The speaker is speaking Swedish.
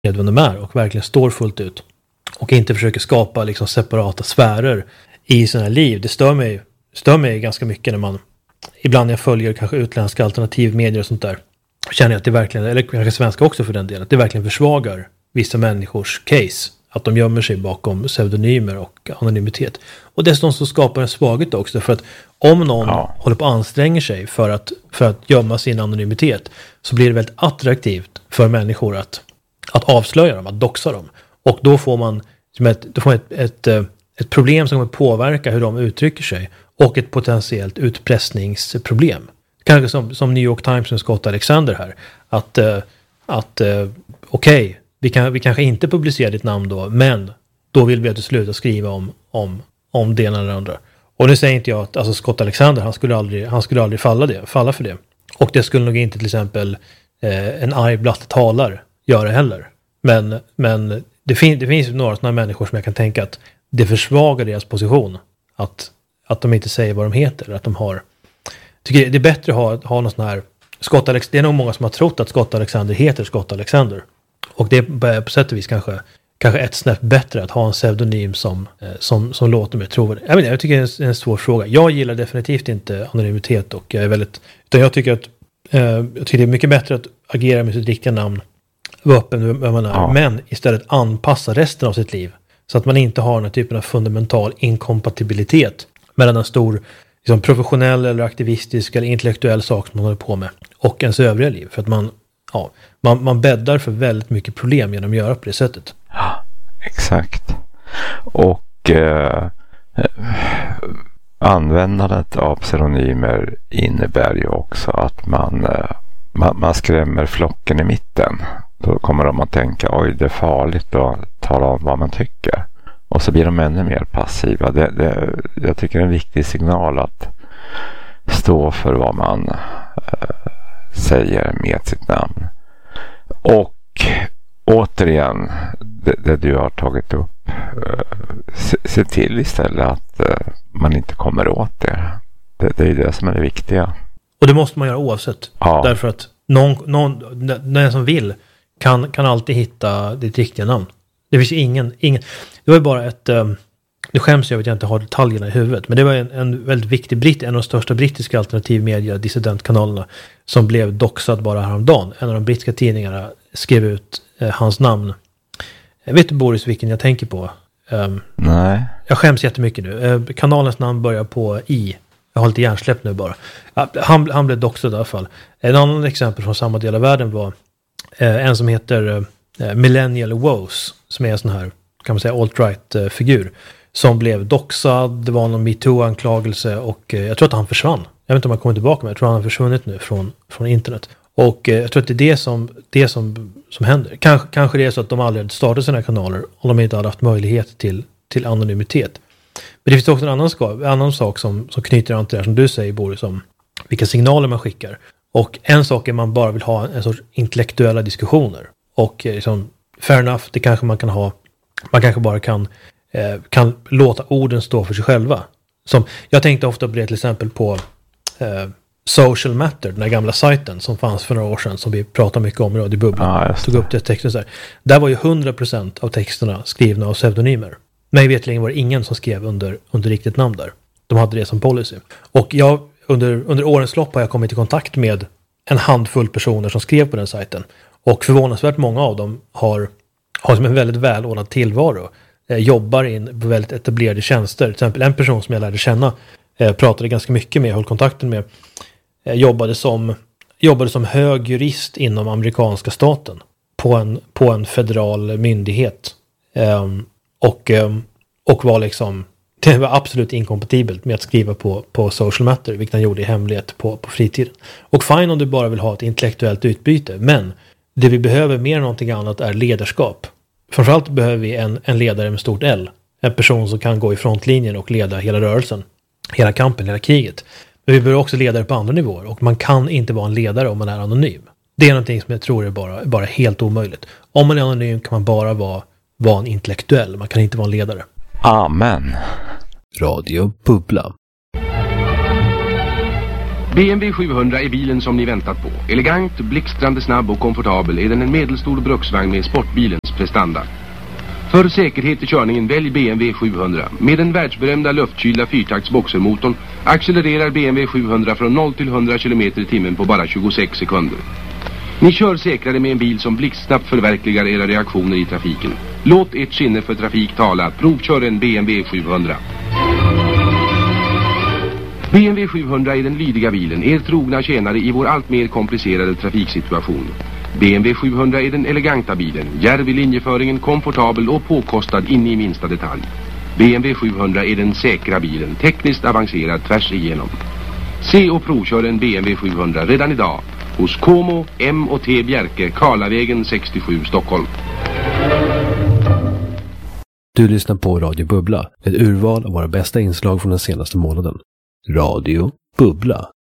med vem de är och verkligen står fullt ut. Och inte försöker skapa liksom separata sfärer i sina liv. Det stör mig ganska mycket när man, ibland när jag följer kanske utländska alternativmedier och sånt där, känner jag att det verkligen, eller kanske svenska också för den delen, att det verkligen försvagar vissa människors case. Att de gömmer sig bakom pseudonymer och anonymitet. Och dessutom så skapar en svaghet också, för att om någon håller på att anstränga sig för att gömma sin anonymitet, så blir det väldigt attraktivt för människor att avslöja dem, att doxa dem. Och då får man ett problem som kommer påverka hur de uttrycker sig, och ett potentiellt utpressningsproblem. Kanske som New York Times med Scott Alexander här, att okej, vi kanske inte publicerar ditt namn då, men då vill vi att du slutar skriva om det ena eller andra. Och nu säger inte jag att alltså Scott Alexander, han skulle aldrig falla för det. Och det skulle nog inte till exempel en arg blatt talar göra heller. Men det finns några sådana människor som jag kan tänka att det försvagar deras position. Att de inte säger vad de heter. Att de har... Tycker det är bättre att ha någon sån här... Det är nog många som har trott att Scott Alexander heter Scott Alexander. Och det är på sätt och vis kanske ett snäpp bättre att ha en pseudonym som låter mer trovärdig. Jag tycker det är en svår fråga. Jag gillar definitivt inte anonymitet, och utan jag tycker det är mycket bättre att agera med sitt riktiga namn, vara öppen med vem man är, men istället anpassa resten av sitt liv så att man inte har den typen av fundamental inkompatibilitet mellan en stor liksom, professionell eller aktivistisk eller intellektuell sak som man håller på med och ens övriga liv. För att man bäddar för väldigt mycket problem genom att göra på det sättet. Ja, exakt. Och användandet av pseudonymer innebär ju också att man skrämmer flocken i mitten. Då kommer de att tänka, oj, det är farligt att tala om vad man tycker. Och så blir de ännu mer passiva. Jag tycker det är en viktig signal att stå för vad man säger med sitt namn. Och återigen, det du har tagit upp, se till istället att man inte kommer åt det. Det är ju det som är det viktiga. Och det måste man göra oavsett. Ja. Därför att någon som vill kan alltid hitta ditt riktiga namn. Det finns ingen. Det var ju bara nu skäms jag att jag inte har detaljerna i huvudet. Men det var en väldigt viktig en av de största brittiska alternativmedia dissidentkanalerna som blev doxad bara häromdagen. En av de brittiska tidningarna skrev ut hans namn. Vet du, Boris, vilken jag tänker på? Nej. Jag skäms jättemycket nu. Kanalens namn börjar på I. Jag har lite hjärnsläpp nu bara. Han blev doxad i alla fall. En annan exempel från samma del av världen var en som heter Millennial Woes, som är en sån här, kan man säga, alt-right-figur, som blev doxad. Det var någon MeToo-anklagelse och jag tror att han försvann. Jag vet inte om han kommer tillbaka, men jag tror att han har försvunnit nu från internet. Och jag tror att det är det som händer. Kanske det är så att de aldrig hade startat sina kanaler om de inte hade haft möjlighet till anonymitet. Men det finns också en annan sak som knyter an till det här som du säger, Boris, om vilka signaler man skickar. Och en sak är man bara vill ha en sorts intellektuella diskussioner. Och liksom, fair enough, det kanske man kan ha. Man kanske bara kan låta orden stå för sig själva. Som, jag tänkte ofta på det till exempel på Social Matter, den här gamla sajten som fanns för några år sedan, som vi pratade mycket om i radiobubblan. Tog upp det texten så här. Där var ju 100% av texterna skrivna av pseudonymer. Mig vetligen var det ingen som skrev under riktigt namn där. De hade det som policy. Och jag under årens lopp har jag kommit i kontakt med en handfull personer som skrev på den sajten. Och förvånansvärt många av dem har som en väldigt välordnad tillvaro. Jobbar in på väldigt etablerade tjänster. Till exempel en person som jag lärde känna, pratade ganska mycket med, höll kontakten med, jobbade som hög jurist inom amerikanska staten på en federal myndighet. Och var liksom, det var absolut inkompatibelt med att skriva på Social Matter, vilket han gjorde i hemlighet på fritiden. Och fine om du bara vill ha ett intellektuellt utbyte, men det vi behöver mer än någonting annat är ledarskap. Framförallt behöver vi en ledare med stort L. En person som kan gå i frontlinjen och leda hela rörelsen, hela kampen, hela kriget. Men vi behöver också ledare på andra nivåer, och man kan inte vara en ledare om man är anonym. Det är någonting som jag tror är bara helt omöjligt. Om man är anonym kan man bara vara en intellektuell. Man kan inte vara en ledare. Amen. Radio Bubbla. BMW 700 är bilen som ni väntat på. Elegant, blixtrande snabb och komfortabel är den en medelstor bruksvagn med sportbilens prestanda. För säkerhet i körningen välj BMW 700. Med den världsberömda luftkylda fyrtakts-boxermotorn accelererar BMW 700 från 0 till 100 km i timmen på bara 26 sekunder. Ni kör säkrare med en bil som blixtsnabbt förverkligar era reaktioner i trafiken. Låt ert sinne för trafik tala. Provkör en BMW 700. BMW 700 är den lydiga bilen, er trogna tjänare i vår allt mer komplicerade trafiksituation. BMW 700 är den eleganta bilen, djärv i linjeföringen, komfortabel och påkostad in i minsta detalj. BMW 700 är den säkra bilen, tekniskt avancerad tvärs igenom. Se och provkör en BMW 700 redan idag hos Como M&T Bjerke, Karlavägen 67, Stockholm. Du lyssnar på Radio Bubbla, ett urval av våra bästa inslag från den senaste månaden. Radio Bubbla.